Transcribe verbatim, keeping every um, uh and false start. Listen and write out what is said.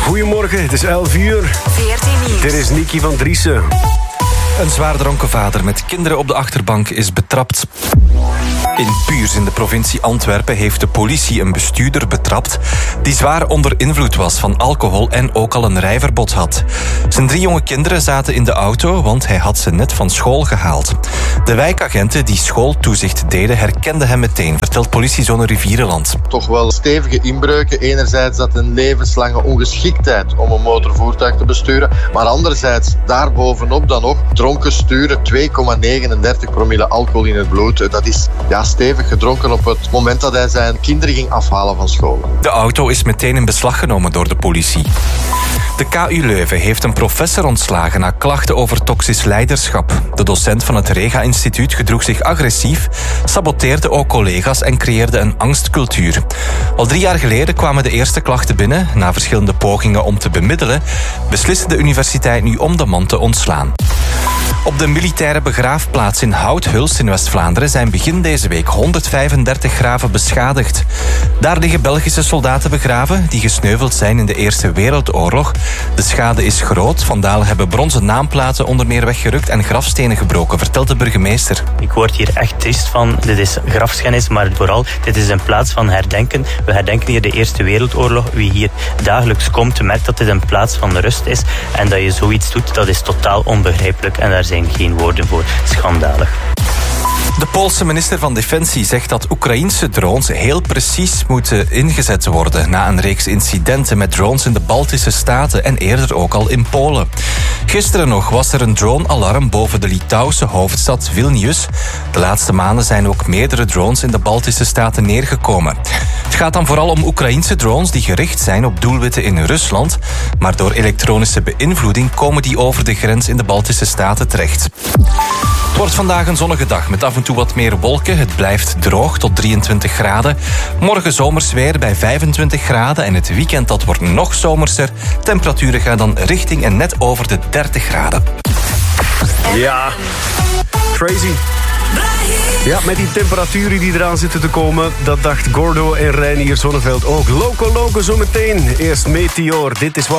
Goedemorgen, het is elf uur. veertien nieuws. Dit is Niki van Driessen. Een zwaar dronken vader met kinderen op de achterbank is betrapt. In Puurs in de provincie Antwerpen heeft de politie een bestuurder betrapt die zwaar onder invloed was van alcohol en ook al een rijverbod had. Zijn drie jonge kinderen zaten in de auto, want hij had ze net van school gehaald. De wijkagenten die schooltoezicht deden herkenden hem meteen, vertelt politiezone Rivierenland. Toch wel stevige inbreuken. Enerzijds dat een levenslange ongeschiktheid om een motorvoertuig te besturen, maar anderzijds daarbovenop dan nog dronken sturen, twee komma negenendertig promille alcohol in het bloed. Dat is ja, stevig gedronken op het moment dat hij zijn kinderen ging afhalen van school. De auto is meteen in beslag genomen door de politie. De K U Leuven heeft een professor ontslagen na klachten over toxisch leiderschap. De docent van het Rega-instituut gedroeg zich agressief, saboteerde ook collega's en creëerde een angstcultuur. Al drie jaar geleden kwamen de eerste klachten binnen. Na verschillende pogingen om te bemiddelen, besliste de universiteit nu om de man te ontslaan. Op de militaire begraafplaats in Hout-Hulst in West-Vlaanderen zijn begin deze week honderdvijfendertig graven beschadigd. Daar liggen Belgische soldaten begraven die gesneuveld zijn in de Eerste Wereldoorlog. De schade is groot. Vandalen hebben bronzen naamplaten onder meer weggerukt en grafstenen gebroken, vertelt de burgemeester. Ik word hier echt triest van. Dit is grafschennis, maar vooral, dit is een plaats van herdenken. We herdenken hier de Eerste Wereldoorlog. Wie hier dagelijks komt, merkt dat dit een plaats van rust is. En dat je zoiets doet, dat is totaal onbegrijpelijk. En daar zijn geen woorden voor. Schandalig. De Poolse minister van Defensie zegt dat Oekraïense drones heel precies moeten ingezet worden na een reeks incidenten met drones in de Baltische Staten en eerder ook al in Polen. Gisteren nog was er een drone-alarm boven de Litouwse hoofdstad Vilnius. De laatste maanden zijn ook meerdere drones in de Baltische Staten neergekomen. Het gaat dan vooral om Oekraïense drones die gericht zijn op doelwitten in Rusland, maar door elektronische beïnvloeding komen die over de grens in de Baltische Staten terecht. Het wordt vandaag een zonnige dag met af en toe wat meer wolken. Het blijft droog tot drieëntwintig graden. Morgen zomers weer bij vijfentwintig graden. En het weekend dat wordt nog zomerser. Temperaturen gaan dan richting en net over de dertig graden. Ja, crazy. Ja, met die temperaturen die eraan zitten te komen, dat dacht Gordo en Reinier Zonneveld ook. Loco Loco zometeen. Eerst Meteor. Dit is wat